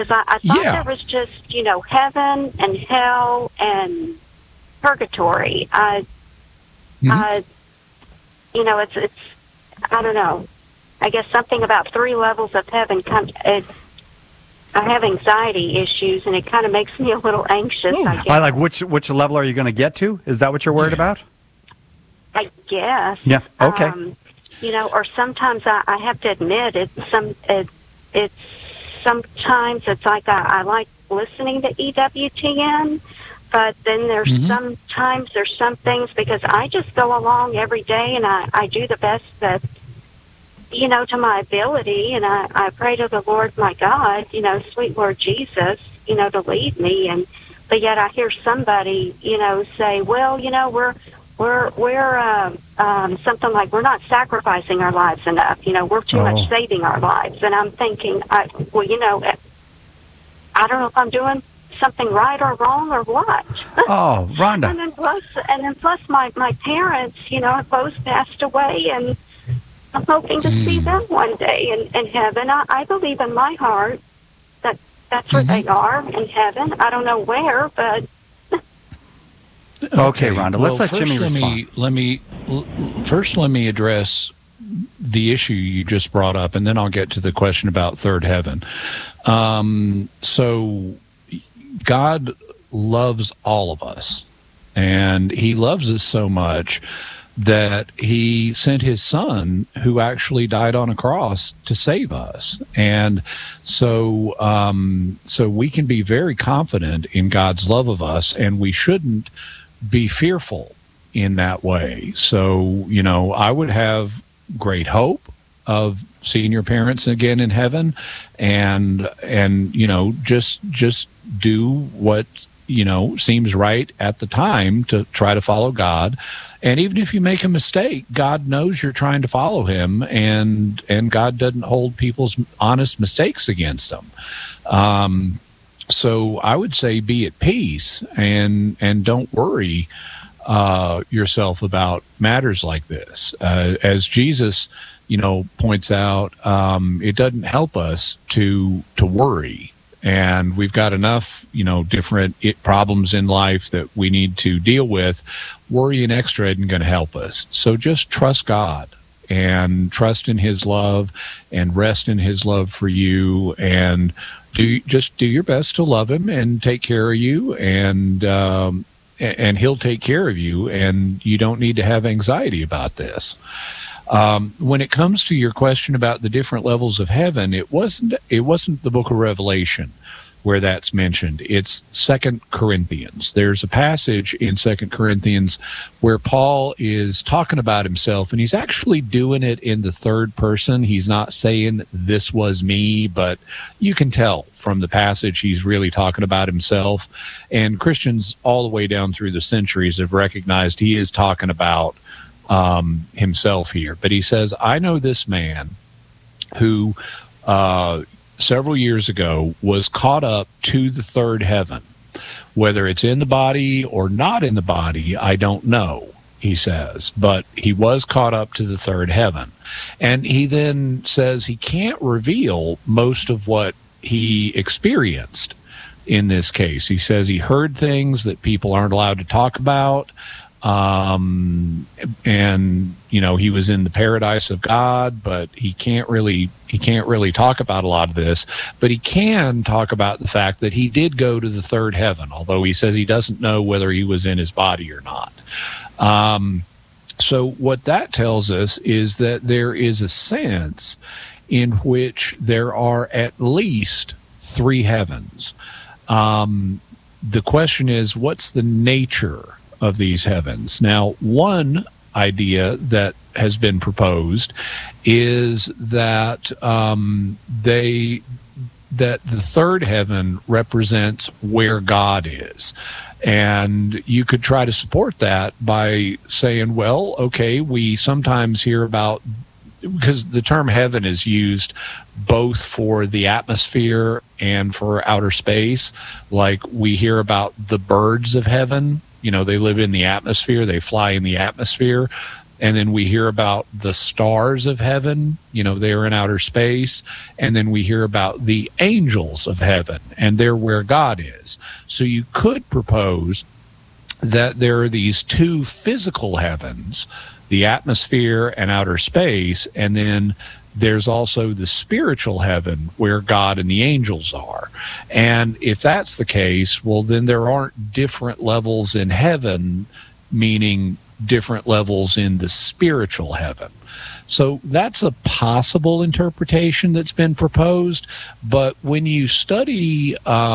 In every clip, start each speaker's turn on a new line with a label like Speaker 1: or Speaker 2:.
Speaker 1: I thought there was just, heaven and hell and purgatory. It's I don't know. I guess something about 3 levels of heaven. I have anxiety issues, and it kind of makes me a little anxious. I guess.
Speaker 2: Like which level are you going to get to? Is that what you're worried about?
Speaker 1: I guess.
Speaker 2: Yeah. Okay.
Speaker 1: Or sometimes I have to admit it's sometimes it's like I like listening to EWTN, but then there's sometimes there's some things, because I just go along every day and I do the best that, to my ability, and I pray to the Lord my God, sweet Lord Jesus, to lead me, but yet I hear somebody, say, well, we're something like we're not sacrificing our lives enough. We're too much saving our lives. And I'm thinking, I don't know if I'm doing something right or wrong or what.
Speaker 2: Oh, Rhonda.
Speaker 1: and then plus my parents, have both passed away, and I'm hoping to see them one day in heaven. I believe in my heart that that's where they are, in heaven. I don't know where, but...
Speaker 2: Okay, Rhonda, let's let Jimmy respond.
Speaker 3: Let me address the issue you just brought up, and then I'll get to the question about third heaven. So God loves all of us, and he loves us so much that he sent his son, who actually died on a cross to save us. And so we can be very confident in God's love of us, and we shouldn't be fearful in that way. So, I would have great hope of seeing your parents again in heaven, and just do what seems right at the time to try to follow God. And even if you make a mistake, God knows you're trying to follow him, and God doesn't hold people's honest mistakes against them. So I would say be at peace and don't worry yourself about matters like this. As Jesus, points out, it doesn't help us to worry. And we've got enough, different problems in life that we need to deal with. Worrying extra isn't going to help us. So just trust God and trust in his love and rest in his love for you, and do your best to love him and take care of you, and he'll take care of you, and you don't need to have anxiety about this. When it comes to your question about the different levels of heaven, it wasn't the book of Revelation where that's mentioned. It's 2 Corinthians. There's a passage in 2 Corinthians where Paul is talking about himself, and he's actually doing it in the third person. He's not saying this was me, but you can tell from the passage he's really talking about himself. And Christians all the way down through the centuries have recognized he is talking about himself here. But he says, I know this man who several years ago was caught up to the third heaven. Whether it's in the body or not in the body, I don't know, he says, but he was caught up to the third heaven. And he then says he can't reveal most of what he experienced in this case. He says he heard things that people aren't allowed to talk about. And he was in the paradise of God, but he can't really talk about a lot of this, but he can talk about the fact that he did go to the third heaven, although he says he doesn't know whether he was in his body or not. So what that tells us is that there is a sense in which there are at least 3 heavens. The question is, what's the nature of these heavens? Now, one idea that has been proposed is that that the third heaven represents where God is. And you could try to support that by saying, well, okay, we sometimes hear about, because the term heaven is used both for the atmosphere and for outer space. Like we hear about the birds of heaven. They live in the atmosphere, they fly in the atmosphere. And then we hear about the stars of heaven, they're in outer space. And then we hear about the angels of heaven, and they're where God is. So you could propose that there are these two physical heavens, the atmosphere and outer space, and then there's also the spiritual heaven where God and the angels are. And if that's the case, well, then there aren't different levels in heaven, meaning different levels in the spiritual heaven. So that's a possible interpretation that's been proposed. But when you study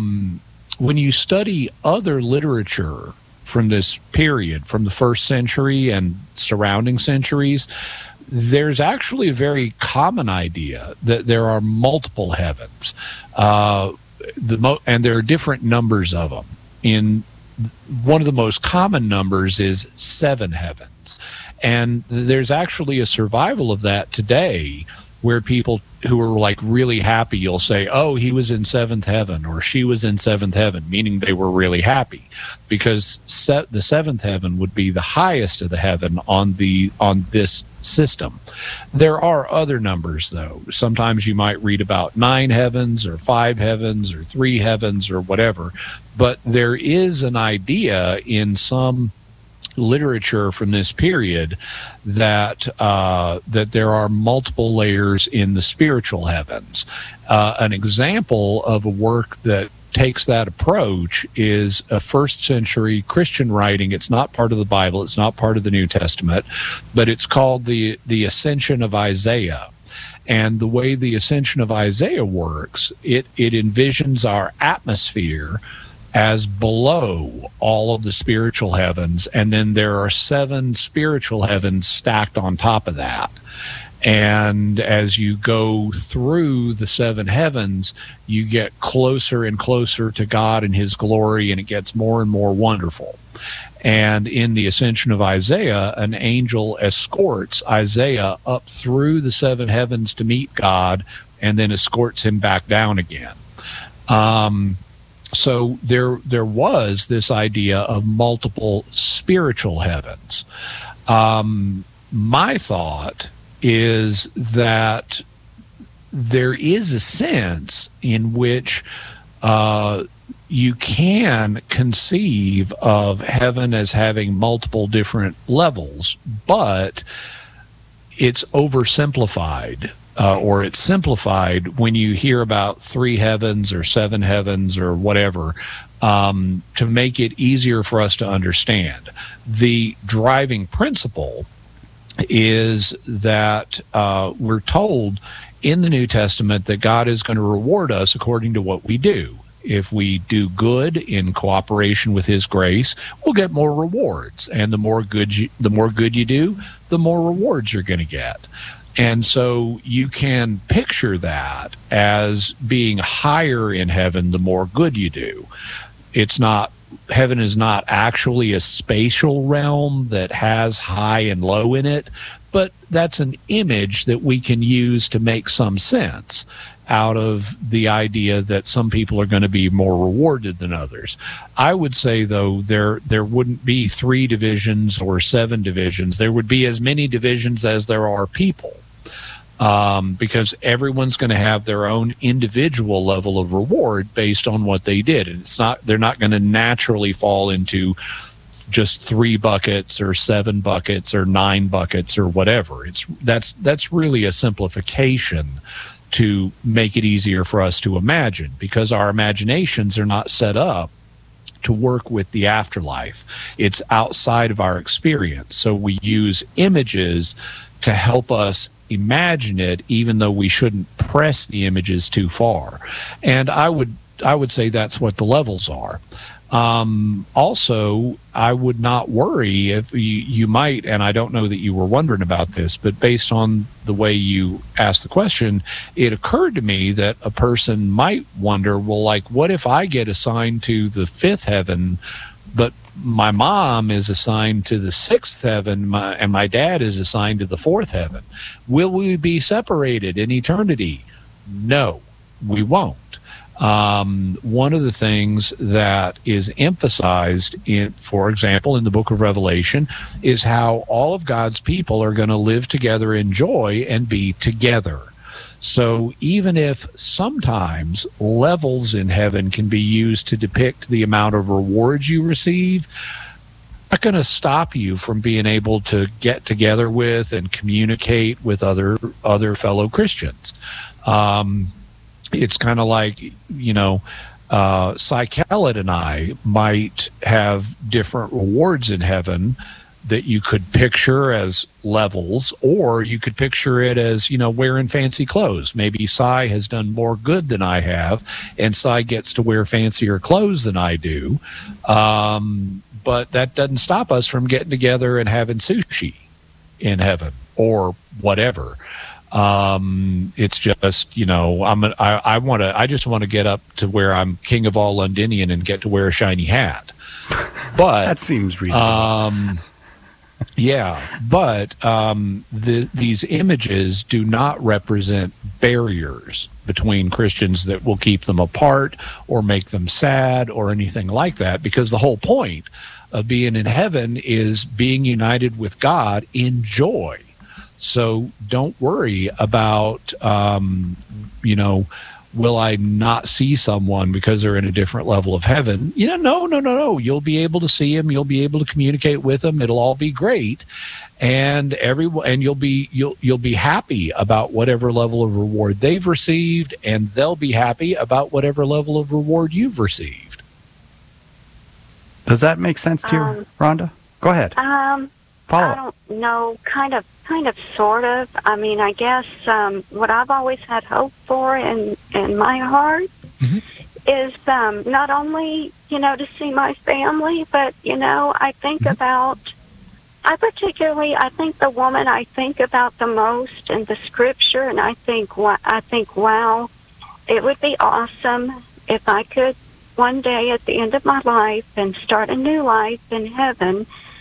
Speaker 3: other literature from this period, from the 1st century and surrounding centuries, there's actually a very common idea that there are multiple heavens, and there are different numbers of them. One of the most common numbers is 7 heavens, and there's actually a survival of that today, where people who are like really happy, you'll say, oh, he was in 7th heaven, or she was in 7th heaven, meaning they were really happy, because the 7th heaven would be the highest of the heaven on this system. There are other numbers, though. Sometimes you might read about 9 heavens or 5 heavens or 3 heavens or whatever, but there is an idea in some literature from this period that there are multiple layers in the spiritual heavens. An example of a work that takes that approach is a 1st century Christian writing. It's not part of the Bible, it's not part of the New Testament, but it's called the Ascension of Isaiah. And the way the Ascension of Isaiah works, it envisions our atmosphere as below all of the spiritual heavens, and then there are 7 spiritual heavens stacked on top of that. And as you go through the 7 heavens, you get closer and closer to God and his glory, and it gets more and more wonderful. And in the Ascension of Isaiah, an angel escorts Isaiah up through the 7 heavens to meet God, and then escorts him back down again. So there was this idea of multiple spiritual heavens. My thought is that there is a sense in which you can conceive of heaven as having multiple different levels, but it's oversimplified. Or it's simplified when you hear about 3 heavens or 7 heavens or whatever, to make it easier for us to understand. The driving principle is that we're told in the New Testament that God is going to reward us according to what we do. If we do good in cooperation with his grace, we'll get more rewards. And the more good you do, the more rewards you're going to get. And so you can picture that as being higher in heaven the more good you do. Heaven is not actually a spatial realm that has high and low in it, but that's an image that we can use to make some sense out of the idea that some people are going to be more rewarded than others. I would say, though, there wouldn't be 3 divisions or 7 divisions. There would be as many divisions as there are people. Because everyone's going to have their own individual level of reward based on what they did. And they're not going to naturally fall into just 3 buckets or 7 buckets or 9 buckets or whatever. That's really a simplification to make it easier for us to imagine, because our imaginations are not set up to work with the afterlife. It's outside of our experience. So we use images to help us imagine it, even though we shouldn't press the images too far. And I would say that's what the levels are. Also, I would not worry if you might, and I don't know that you were wondering about this, but based on the way you asked the question, it occurred to me that a person might wonder, well, like, what if I get assigned to the 5th heaven, but my mom is assigned to the 6th heaven, and my dad is assigned to the 4th heaven? Will we be separated in eternity? No, we won't. One of the things that is emphasized in, for example, in the book of Revelation, is how all of God's people are going to live together in joy and be together. So even if sometimes levels in heaven can be used to depict the amount of rewards you receive, not going to stop you from being able to get together with and communicate with other fellow Christians. It's kind of like, Cy Kellett and I might have different rewards in heaven that you could picture as levels, or you could picture it as, wearing fancy clothes. Maybe Cy has done more good than I have, and Cy gets to wear fancier clothes than I do. But that doesn't stop us from getting together and having sushi in heaven or whatever. It's just, I just want to get up to where I'm king of all Londinian and get to wear a shiny hat. But
Speaker 2: that seems reasonable.
Speaker 3: Yeah, but these images do not represent barriers between Christians that will keep them apart or make them sad or anything like that, because the whole point of being in heaven is being united with God in joy. So don't worry about, will I not see someone because they're in a different level of heaven? No. You'll be able to see them. You'll be able to communicate with them. It'll all be great, and you'll be happy about whatever level of reward they've received, and they'll be happy about whatever level of reward you've received.
Speaker 2: Does that make sense to you, Rhonda? Go ahead.
Speaker 1: I don't know, kind of, sort of. I mean, I guess what I've always had hope for in my heart is not only, to see my family, but, I think about, I think the woman I think about the most in the scripture, and I think, wow, it would be awesome if I could one day at the end of my life and start a new life in heaven,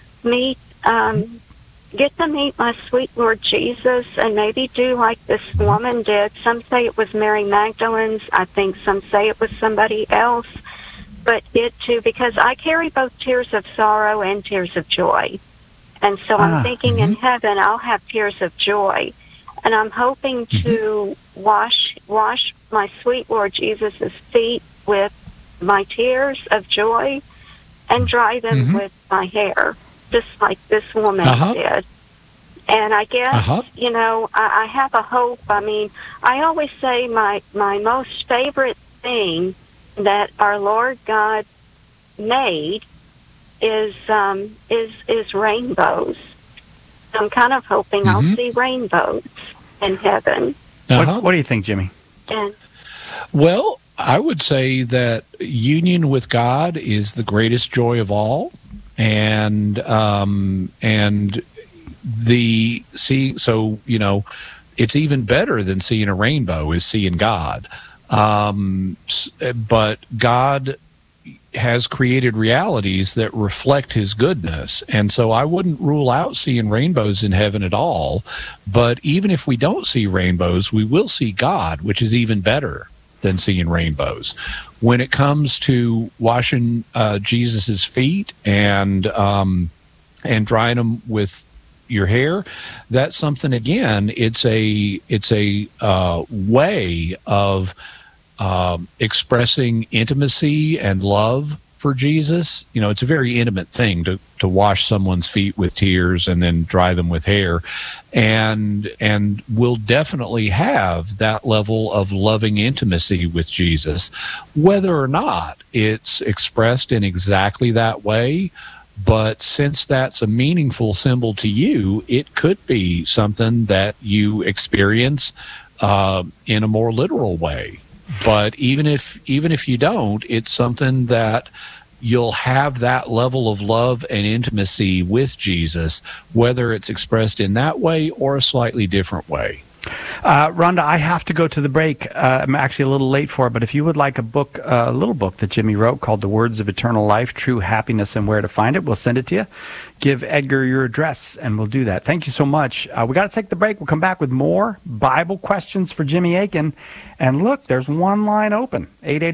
Speaker 1: get to meet my sweet Lord Jesus, and maybe do like this woman did. Some say it was Mary Magdalene's. I think some say it was somebody else. But because I carry both tears of sorrow and tears of joy. And so I'm thinking in heaven I'll have tears of joy. And I'm hoping to wash my sweet Lord Jesus' feet with my tears of joy and dry them with my hair, just like this woman did. And I guess, I have a hope. I mean, I always say my most favorite thing that our Lord God made is rainbows. I'm kind of hoping I'll see rainbows in heaven.
Speaker 2: What do you think, Jimmy?
Speaker 3: Well, I would say that union with God is the greatest joy of all. And it's even better than seeing a rainbow is seeing God. But God has created realities that reflect his goodness. And so I wouldn't rule out seeing rainbows in heaven at all. But even if we don't see rainbows, we will see God, which is even better than seeing rainbows. When it comes to washing Jesus's feet and drying them with your hair, that's something, again, it's a way of expressing intimacy and love for Jesus. It's a very intimate thing to wash someone's feet with tears and then dry them with hair, and we'll definitely have that level of loving intimacy with Jesus, whether or not it's expressed in exactly that way. But since that's a meaningful symbol to you, it could be something that you experience in a more literal way. But even if you don't, it's something that you'll have that level of love and intimacy with Jesus, whether it's expressed in that way or a slightly different way.
Speaker 2: Rhonda, I have to go to the break. I'm actually a little late for it, but if you would like a little book that Jimmy wrote called The Words of Eternal Life, True Happiness and Where to Find It, we'll send it to you. Give Edgar your address, and we'll do that. Thank you so much. We got to take the break. We'll come back with more Bible questions for Jimmy Akin. And look, there's one line open,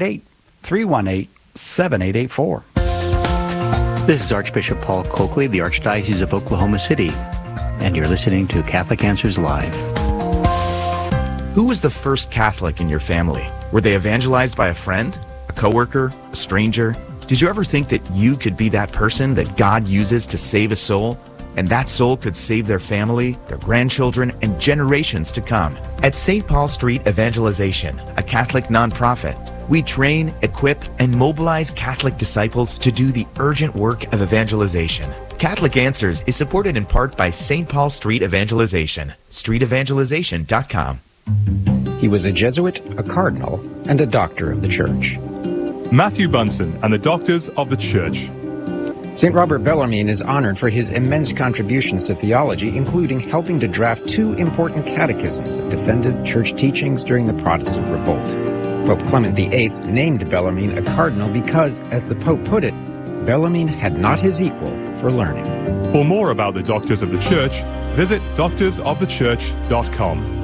Speaker 2: 888-318-7884.
Speaker 4: This is Archbishop Paul Coakley, the Archdiocese of Oklahoma City, and you're listening to Catholic Answers Live.
Speaker 5: Who was the first Catholic in your family? Were they evangelized by a friend, a coworker, a stranger? Did you ever think that you could be that person that God uses to save a soul? And that soul could save their family, their grandchildren, and generations to come. At St. Paul Street Evangelization, a Catholic nonprofit, we train, equip, and mobilize Catholic disciples to do the urgent work of evangelization. Catholic Answers is supported in part by St. Paul Street Evangelization, streetevangelization.com.
Speaker 6: He was a Jesuit, a cardinal, and a doctor of the Church.
Speaker 7: Matthew Bunson and the Doctors of the Church.
Speaker 6: St. Robert Bellarmine is honored for his immense contributions to theology, including helping to draft 2 important catechisms that defended church teachings during the Protestant Revolt. Pope Clement VIII named Bellarmine a cardinal because, as the Pope put it, Bellarmine had not his equal for learning.
Speaker 7: For more about the Doctors of the Church, visit doctorsofthechurch.com.